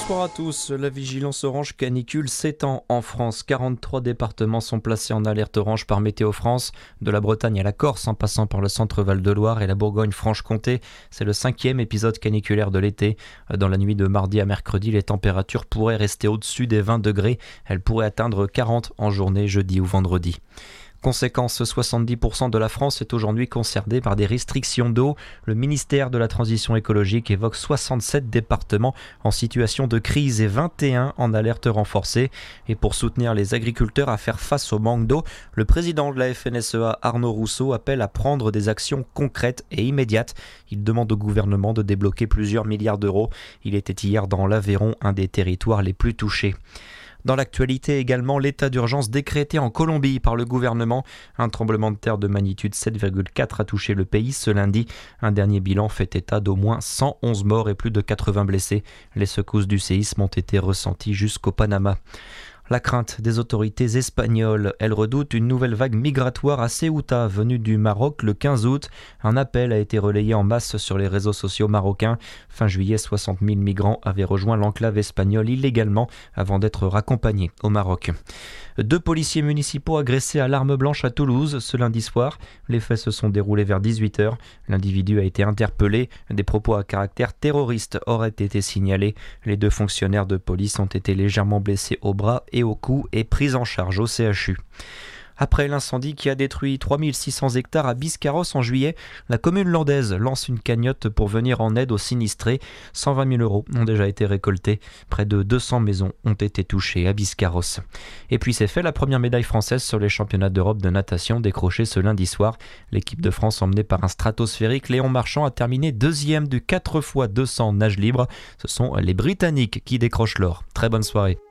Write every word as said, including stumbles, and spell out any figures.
Bonsoir à tous. La vigilance orange canicule s'étend en France. quarante-trois départements sont placés en alerte orange par Météo France. De la Bretagne à la Corse, en passant par le centre Val-de-Loire et la Bourgogne-Franche-Comté. C'est le cinquième épisode caniculaire de l'été. Dans la nuit de mardi à mercredi, les températures pourraient rester au-dessus des vingt degrés. Elles pourraient atteindre quarante en journée, jeudi ou vendredi. Conséquence, soixante-dix pour cent de la France est aujourd'hui concernée par des restrictions d'eau. Le ministère de la Transition écologique évoque soixante-sept départements en situation de crise et vingt et un en alerte renforcée. Et pour soutenir les agriculteurs à faire face au manque d'eau, le président de la F N S E A, Arnaud Rousseau, appelle à prendre des actions concrètes et immédiates. Il demande au gouvernement de débloquer plusieurs milliards d'euros. Il était hier dans l'Aveyron, un des territoires les plus touchés. Dans l'actualité également, l'état d'urgence décrété en Colombie par le gouvernement. Un tremblement de terre de magnitude sept virgule quatre a touché le pays ce lundi. Un dernier bilan fait état d'au moins cent onze morts et plus de quatre-vingts blessés. Les secousses du séisme ont été ressenties jusqu'au Panama. La crainte des autorités espagnoles. Elles redoutent une nouvelle vague migratoire à Ceuta, venue du Maroc le quinze août. Un appel a été relayé en masse sur les réseaux sociaux marocains. Fin juillet, soixante mille migrants avaient rejoint l'enclave espagnole illégalement avant d'être raccompagnés au Maroc. Deux policiers municipaux agressés à l'arme blanche à Toulouse ce lundi soir. Les faits se sont déroulés vers dix-huit heures. L'individu a été interpellé. Des propos à caractère terroriste auraient été signalés. Les deux fonctionnaires de police ont été légèrement blessés au bras et au cou et pris en charge au C H U. Après l'incendie qui a détruit trois mille six cents hectares à Biscarrosse en juillet, la commune landaise lance une cagnotte pour venir en aide aux sinistrés. cent vingt mille euros ont déjà été récoltés. Près de deux cents maisons ont été touchées à Biscarrosse. Et puis c'est fait, la première médaille française sur les championnats d'Europe de natation décrochée ce lundi soir. L'équipe de France, emmenée par un stratosphérique, Léon Marchand, a terminé deuxième du quatre fois deux cents nage libre. Ce sont les Britanniques qui décrochent l'or. Très bonne soirée.